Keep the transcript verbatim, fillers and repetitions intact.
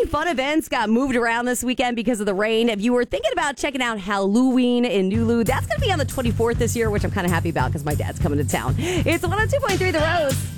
many fun events got moved around this weekend because of the rain. If you were thinking about checking out Halloween in Nulu, that's going to be on the twenty-fourth this year, which I'm kind of happy about because my dad's coming to town. It's one oh two point three The Rose.